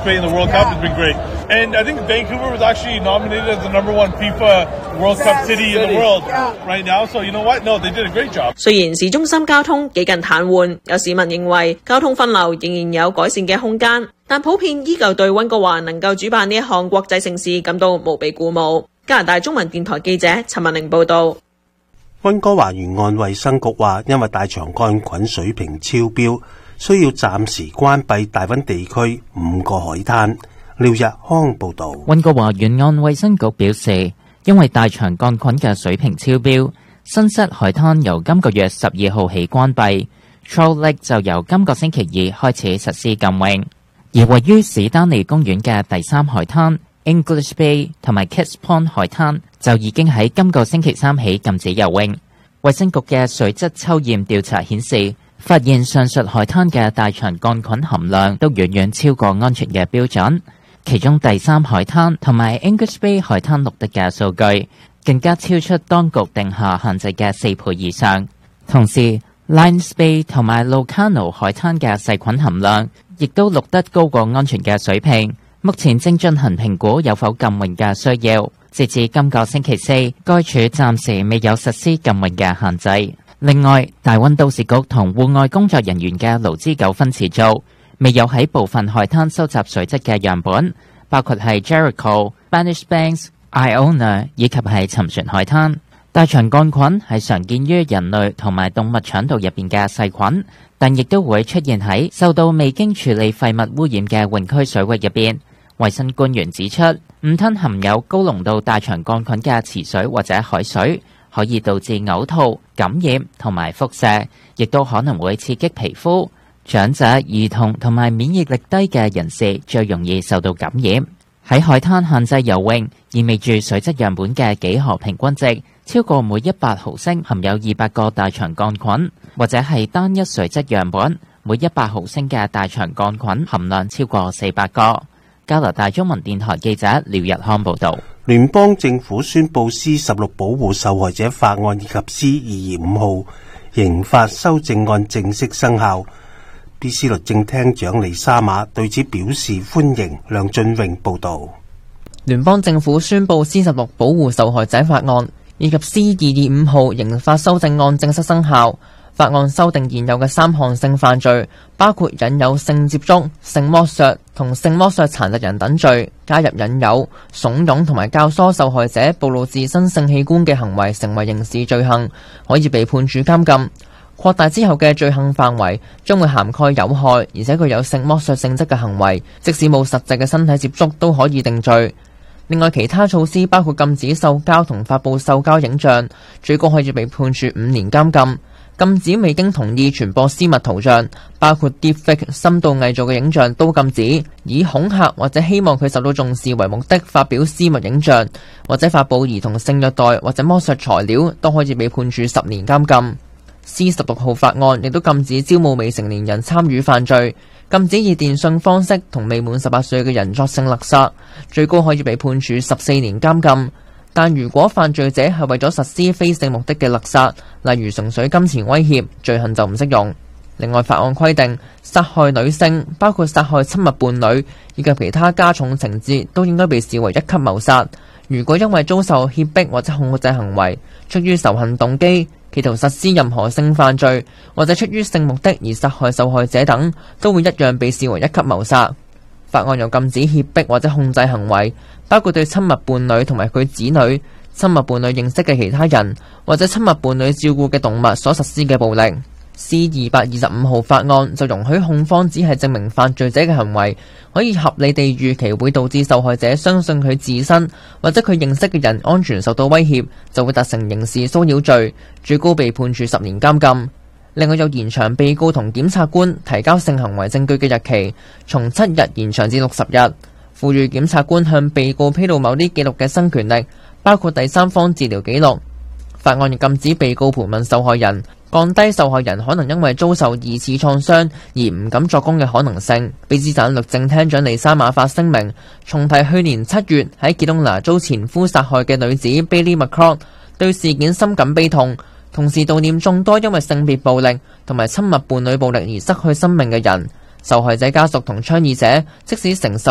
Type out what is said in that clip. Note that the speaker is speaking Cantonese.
participate in the World Cup has been great. And I think Vancouver was actually nominated as the #1 FIFA World Cup city in the world right now. So you know what? No, they did a great job. 雖然市中心交通幾近癱瘓，有市民認為交通分流仍然有改善嘅空間，但普遍依舊對溫哥華能夠主辦呢一項國際盛事感到無比鼓舞。加拿大中文電台記者陳文玲報導。 溫哥華沿岸衛生局話，因為大腸桿菌水平超標，需要暫時關閉大溫地區5個海灘。廖日康報導。 溫哥華沿岸衛生局表示，因為大腸桿菌嘅水平超標，新室海灘由今個月12號起關閉 ，Troll Lake 就由今個星期2開始實施禁泳，而位於史丹利公園嘅第3海灘 English Bay 同埋 Kids Pond 海灘就已經喺今個星期3起禁止游泳。衛生局嘅水質抽驗調查顯示，發現上述海灘嘅大腸桿菌含量都遠遠超過安全嘅標準，其中第3海灘同埋 English Bay 海灘錄得嘅數據更加超出當局定下限制嘅4倍以上。同時 Lions Bay 同埋 Locano 海灘嘅細菌含量亦都錄得高過安全嘅水平，目前正進行評估有否禁泳嘅需要。截至今個星期4，該處暫時未有實施禁泳嘅限制。另外，大溫都市局同戶外工作人員嘅勞資糾紛持續，未有喺部分海灘收集水質嘅樣本，包括係 Jericho、Spanish Banks、Iona 以及係沉船海灘。大腸桿菌係常見於人類同埋動物腸道入邊嘅細菌，但亦都會出現喺受到未經處理廢物污染嘅泳區水域入邊。衛生官員指出，誤吞含有高濃度大腸桿菌嘅池水或者海水，可以導致嘔吐、感染同埋腹瀉，亦都可能會刺激皮膚。長者、兒童同埋免疫力低嘅人士最容易受到感染。喺海灘限制游泳，意味住水質樣本嘅幾何平均值超過每100毫升含有200個大腸桿菌，或者係單一水質樣本每100毫升嘅大腸桿菌含量超過400個。加拿大中文電台記者廖日康報導。 聯邦政府宣布 C16 保護受害者法案以及 C225 號刑法修正案正式生效。BC 律政廳長李沙馬對此表示歡迎。梁俊榮報導。 聯邦政府宣布 C16 保護受害者法案以及 C225 號刑法修正案正式生效。法案修訂現有嘅3項性犯罪，包括引誘性接觸、性剝削同性剝削殘疾人等罪，加入引誘、慫恿同埋教唆受害者暴露自身性器官嘅行為成為刑事罪行，可以被判處監禁。擴大之後嘅罪行範圍將會涵蓋有害而且具有性剝削性質嘅行為，即使冇實際嘅身體接觸都可以定罪。另外其他措施包括禁止授交同發布授交影像，最高可以被判處5年監禁。禁止未經同意傳播私密圖像，包括 deepfake 深度偽造嘅影像都禁止。以恐嚇或者希望佢受到重視為目的發表私密影像，或者發布兒童性虐待或者剝削材料，都可以被判處10年監禁。C16 號法案亦都禁止招募未成年人參與犯罪，禁止以電訊方式同未滿18歲嘅人作性勒索，最高可以被判處14年監禁。但如果犯罪者係為咗實施非性目的嘅勒索，例如純粹金錢威脅，罪行就唔適用。另外，法案規定殺害女性，包括殺害親密伴侶以及其他加重情節，都應該被視為1級謀殺。如果因為遭受脅迫或者控制行為，出於仇恨動機，企圖實施任何性犯罪，或者出於性目的而殺害受害者等，都會一樣被視為1級謀殺。法案又禁止脅迫或者控制行為，包括對親密伴侶同埋佢子女、親密伴侶認識嘅其他人或者親密伴侶照顧嘅動物所實施嘅暴力。C225 號法案就容許控方只係證明犯罪者嘅行為可以合理地預期會導致受害者相信佢自身或者佢認識嘅人安全受到威脅，就會達成刑事騷擾罪，最高被判處10年監禁。另外又延長被告同檢察官提交性行為證據嘅日期，從7日延長至60日，賦予檢察官向被告披露某啲記錄嘅新權力，包括第三方治療記錄。法案亦禁止被告盤問受害人，降低受害人可能因為遭受2次創傷而唔敢作供嘅可能性。卑斯省律政廳長利沙馬發聲明，重提去年7月喺傑東拿遭前夫殺害嘅女子 Bailey McCord， 對事件深感悲痛，同時悼念眾多因為性別暴力同埋親密伴侶暴力而失去生命嘅人。受害者家屬同倡議者即使承受